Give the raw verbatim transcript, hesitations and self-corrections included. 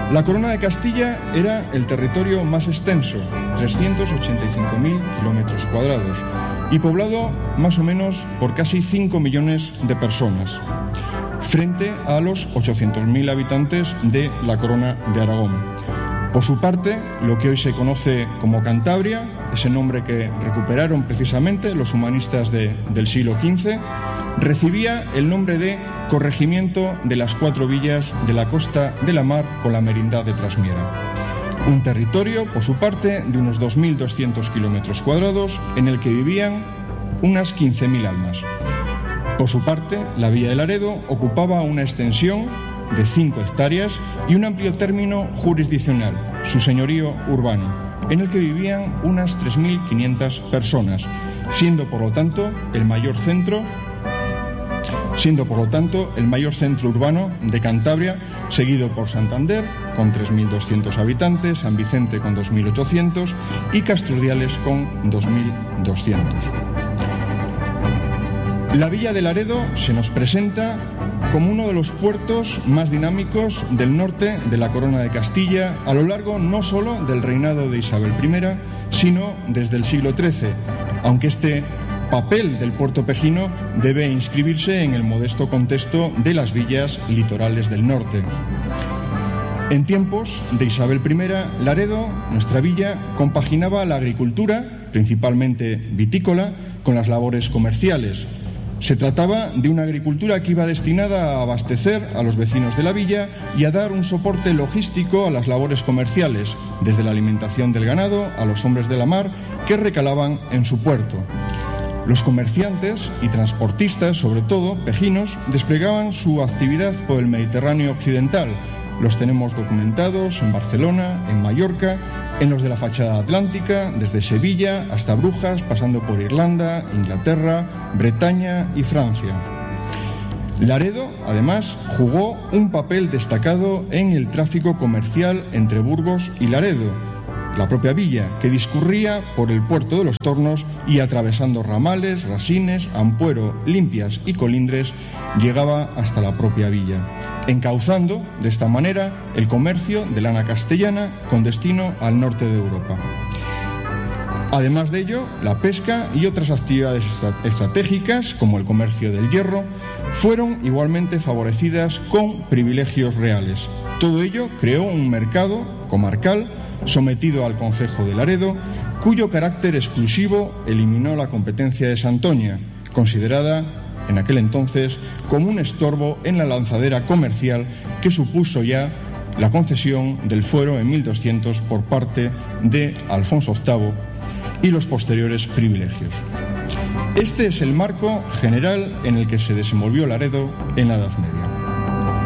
La Corona de Castilla era el territorio más extenso, trescientos ochenta y cinco mil kilómetros cuadrados, y poblado más o menos por casi cinco millones de personas, frente a los ochocientos mil habitantes de la Corona de Aragón. Por su parte, lo que hoy se conoce como Cantabria, ese nombre que recuperaron precisamente los humanistas de, del siglo quince, recibía el nombre de Corregimiento de las Cuatro Villas de la Costa de la Mar con la Merindad de Trasmiera. Un territorio, por su parte, de unos dos mil doscientos kilómetros cuadrados, en el que vivían unas quince mil almas. Por su parte, la Villa de Laredo ocupaba una extensión de cinco hectáreas y un amplio término jurisdiccional, su señorío urbano, en el que vivían unas tres mil quinientas personas, siendo por lo tanto el mayor centro siendo por lo tanto el mayor centro urbano de Cantabria, seguido por Santander con tres mil doscientos habitantes, San Vicente con dos mil ochocientos y Castrurdiales con dos mil doscientos. La Villa de Laredo se nos presenta como uno de los puertos más dinámicos del norte de la Corona de Castilla, a lo largo no solo del reinado de Isabel primera, sino desde el siglo trece, aunque este papel del puerto pejino debe inscribirse en el modesto contexto de las villas litorales del norte. En tiempos de Isabel primera, Laredo, nuestra villa, compaginaba la agricultura, principalmente vitícola, con las labores comerciales. Se trataba de una agricultura que iba destinada a abastecer a los vecinos de la villa y a dar un soporte logístico a las labores comerciales, desde la alimentación del ganado a los hombres de la mar que recalaban en su puerto. Los comerciantes y transportistas, sobre todo pejinos, desplegaban su actividad por el Mediterráneo occidental. Los tenemos documentados en Barcelona, en Mallorca, en los de la fachada atlántica, desde Sevilla hasta Brujas, pasando por Irlanda, Inglaterra, Bretaña y Francia. Laredo, además, jugó un papel destacado en el tráfico comercial entre Burgos y Laredo, la propia villa, que discurría por el puerto de los Tornos y, atravesando ramales, rasines, Ampuero, Limpias y Colindres, llegaba hasta la propia villa, encauzando de esta manera el comercio de lana castellana con destino al norte de Europa. Además de ello, la pesca y otras actividades estratégicas, como el comercio del hierro, fueron igualmente favorecidas con privilegios reales. Todo ello creó un mercado comarcal sometido al concejo de Laredo, cuyo carácter exclusivo eliminó la competencia de Santoña, considerada en aquel entonces como un estorbo en la lanzadera comercial que supuso ya la concesión del fuero en mil doscientos por parte de Alfonso octavo y los posteriores privilegios. Este es el marco general en el que se desenvolvió Laredo en la Edad Media.